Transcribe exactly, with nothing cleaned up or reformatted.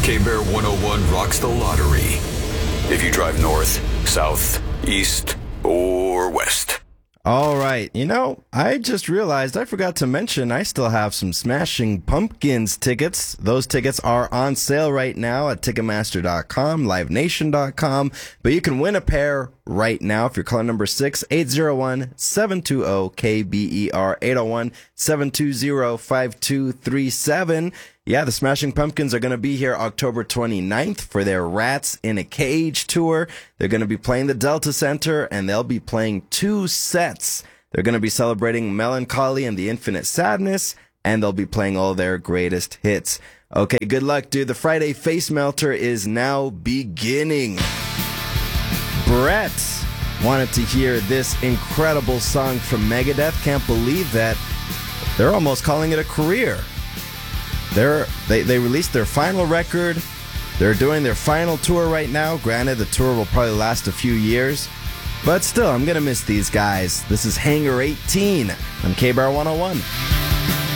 K-Bear one oh one rocks the lottery. If you drive north, south, east, or west. All right. You know, I just realized I forgot to mention I still have some Smashing Pumpkins tickets. Those tickets are on sale right now at Ticketmaster dot com, Live Nation dot com. But you can win a pair right now if you're calling number six eight zero one, seven two zero, K B E R, eight zero one, seven two zero, five two three seven. Yeah, the Smashing Pumpkins are going to be here October twenty-ninth for their Rats in a Cage tour. They're going to be playing the Delta Center, and they'll be playing two sets. They're going to be celebrating Melancholy and the Infinite Sadness, and they'll be playing all their greatest hits. Okay, good luck, dude. The Friday Face Melter is now beginning. Brett wanted to hear this incredible song from Megadeth. Can't believe that they're almost calling it a career. They're, they, they released their final record. They're doing their final tour right now. Granted, the tour will probably last a few years. But still, I'm going to miss these guys. This is Hangar eighteen on K-Bar one oh one.